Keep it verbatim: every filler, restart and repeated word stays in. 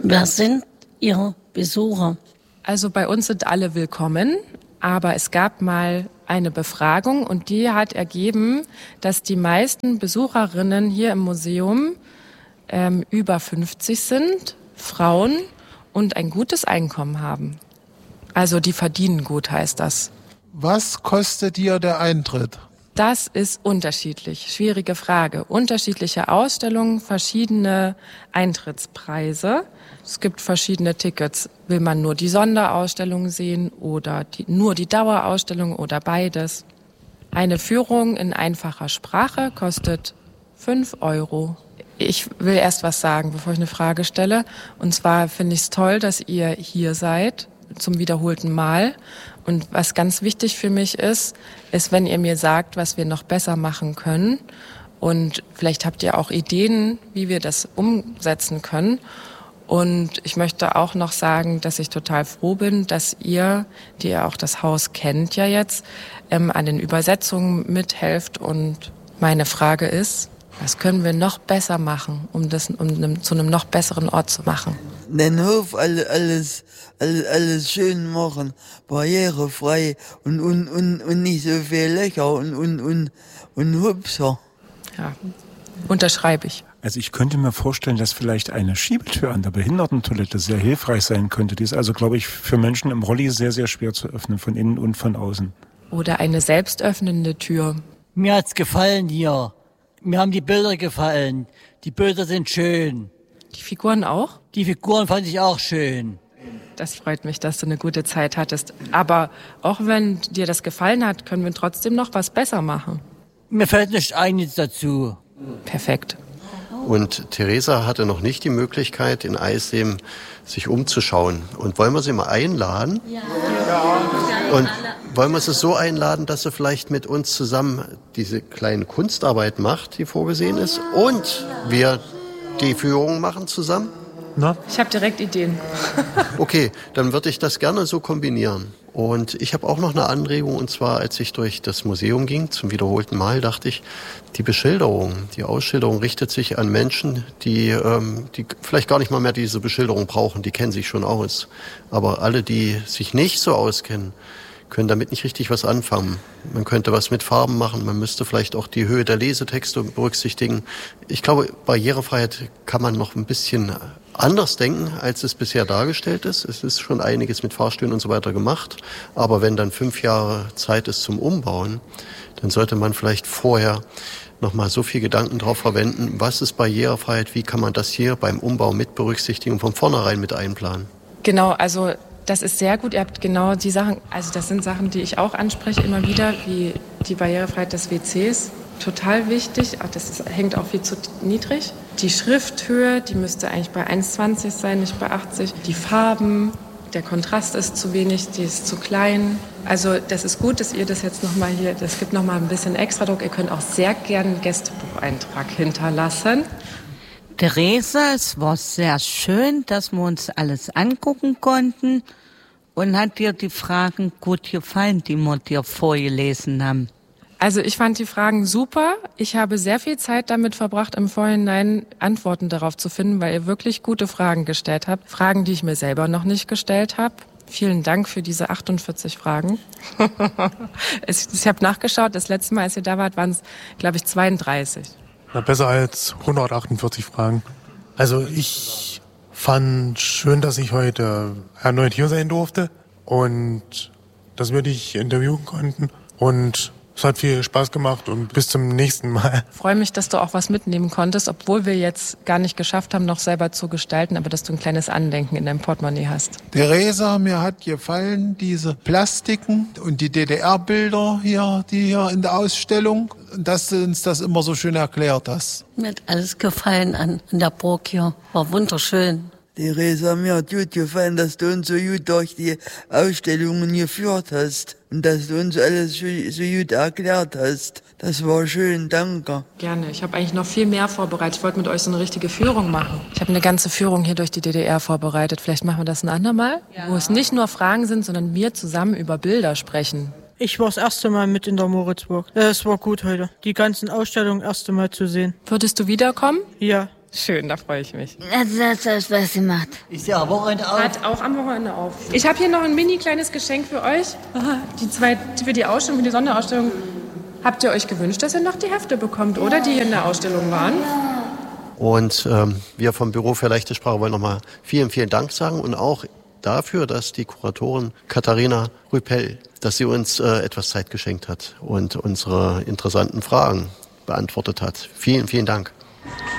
Wer sind Ihre Besucher? Also bei uns sind alle willkommen, aber es gab mal eine Befragung und die hat ergeben, dass die meisten Besucherinnen hier im Museum ähm, über fünfzig sind, Frauen und ein gutes Einkommen haben. Also die verdienen gut, heißt das. Was kostet dir der Eintritt? Das ist unterschiedlich. Schwierige Frage. Unterschiedliche Ausstellungen, verschiedene Eintrittspreise. Es gibt verschiedene Tickets. Will man nur die Sonderausstellung sehen oder die, nur die Dauerausstellung oder beides? Eine Führung in einfacher Sprache kostet fünf Euro. Ich will erst was sagen, bevor ich eine Frage stelle. Und zwar finde ich es toll, dass ihr hier seid, zum wiederholten Mal. Und was ganz wichtig für mich ist, ist, wenn ihr mir sagt, was wir noch besser machen können. Und vielleicht habt ihr auch Ideen, wie wir das umsetzen können. Und ich möchte auch noch sagen, dass ich total froh bin, dass ihr, die ja auch das Haus kennt ja jetzt, ähm, an den Übersetzungen mithelft. Und meine Frage ist, was können wir noch besser machen, um das um einem, zu einem noch besseren Ort zu machen? Den Hof alles, alles, alles, alles schön machen, barrierefrei und, und, und, und nicht so viel Löcher und, und, und, und Hupser. Ja, unterschreibe ich. Also ich könnte mir vorstellen, dass vielleicht eine Schiebetür an der Behindertentoilette sehr hilfreich sein könnte. Die ist also, glaube ich, für Menschen im Rolli sehr, sehr schwer zu öffnen, von innen und von außen. Oder eine selbstöffnende Tür. Mir hat's gefallen hier. Mir haben die Bilder gefallen. Die Bilder sind schön. Die Figuren auch? Die Figuren fand ich auch schön. Das freut mich, dass du eine gute Zeit hattest. Aber auch wenn dir das gefallen hat, können wir trotzdem noch was besser machen. Mir fällt nicht einiges dazu. Perfekt. Und Theresa hatte noch nicht die Möglichkeit, in Eisleben sich umzuschauen. Und wollen wir sie mal einladen? Ja. Und wollen wir sie so einladen, dass sie vielleicht mit uns zusammen diese kleine Kunstarbeit macht, die vorgesehen ist, und wir die Führung machen zusammen? Na? Ich habe direkt Ideen. Okay, dann würde ich das gerne so kombinieren. Und ich habe auch noch eine Anregung, und zwar, als ich durch das Museum ging, zum wiederholten Mal, dachte ich, die Beschilderung, die Ausschilderung richtet sich an Menschen, die, ähm, die vielleicht gar nicht mal mehr diese Beschilderung brauchen, die kennen sich schon aus. Aber alle, die sich nicht so auskennen, können damit nicht richtig was anfangen. Man könnte was mit Farben machen, man müsste vielleicht auch die Höhe der Lesetexte berücksichtigen. Ich glaube, Barrierefreiheit kann man noch ein bisschen anders denken, als es bisher dargestellt ist. Es ist schon einiges mit Fahrstühlen und so weiter gemacht. Aber wenn dann fünf Jahre Zeit ist zum Umbauen, dann sollte man vielleicht vorher noch mal so viel Gedanken drauf verwenden, was ist Barrierefreiheit, wie kann man das hier beim Umbau mit berücksichtigen und von vornherein mit einplanen. Genau, also das ist sehr gut. Ihr habt genau die Sachen, also das sind Sachen, die ich auch anspreche immer wieder, wie die Barrierefreiheit des W Cs. Total wichtig, auch das ist, hängt auch viel zu niedrig. Die Schrifthöhe, die müsste eigentlich bei eins Komma zwanzig sein, nicht bei achtzig. Die Farben, der Kontrast ist zu wenig, die ist zu klein. Also das ist gut, dass ihr das jetzt nochmal hier, das gibt nochmal ein bisschen Extradruck. Ihr könnt auch sehr gerne einen Gästebucheintrag hinterlassen. Theresa, es war sehr schön, dass wir uns alles angucken konnten. Und hat dir die Fragen gut gefallen, die wir dir vorgelesen haben? Also ich fand die Fragen super. Ich habe sehr viel Zeit damit verbracht, im Vorhinein Antworten darauf zu finden, weil ihr wirklich gute Fragen gestellt habt. Fragen, die ich mir selber noch nicht gestellt habe. Vielen Dank für diese achtundvierzig Fragen. Ich habe nachgeschaut, das letzte Mal, als ihr da wart, waren es, glaube ich, zweiunddreißig. Na, besser als hundertachtundvierzig Fragen. Also ich fand schön, dass ich heute erneut hier sein durfte und dass wir dich interviewen konnten. Und es hat viel Spaß gemacht und bis zum nächsten Mal. Ich freue mich, dass du auch was mitnehmen konntest, obwohl wir jetzt gar nicht geschafft haben, noch selber zu gestalten, aber dass du ein kleines Andenken in deinem Portemonnaie hast. Theresa, mir hat gefallen diese Plastiken und die D D R-Bilder hier, die hier in der Ausstellung, dass du uns das immer so schön erklärt hast. Mir hat alles gefallen an, an der Burg hier. War wunderschön. Theresa, mir hat gut gefallen, dass du uns so gut durch die Ausstellungen geführt hast und dass du uns alles so, so gut erklärt hast. Das war schön, danke. Gerne. Ich habe eigentlich noch viel mehr vorbereitet. Ich wollte mit euch so eine richtige Führung machen. Ich habe eine ganze Führung hier durch die D D R vorbereitet. Vielleicht machen wir das ein andermal, ja. Wo es nicht nur Fragen sind, sondern wir zusammen über Bilder sprechen. Ich war das erste Mal mit in der Moritzburg. Es war gut heute, die ganzen Ausstellungen erste Mal zu sehen. Würdest du wiederkommen? Ja. Schön, da freue ich mich. Also das hat Spaß gemacht. Ist ja am Wochenende auf. Hat auch am Wochenende auf. Ich habe hier noch ein mini kleines Geschenk für euch. Die zwei, für die Ausstellung, für die Sonderausstellung. Habt ihr euch gewünscht, dass ihr noch die Hefte bekommt, oder? Die hier in der Ausstellung waren? Und ähm, wir vom Büro für leichte Sprache wollen nochmal vielen, vielen Dank sagen und auch dafür, dass die Kuratorin Katharina Rüpell, dass sie uns äh, etwas Zeit geschenkt hat und unsere interessanten Fragen beantwortet hat. Vielen, vielen Dank.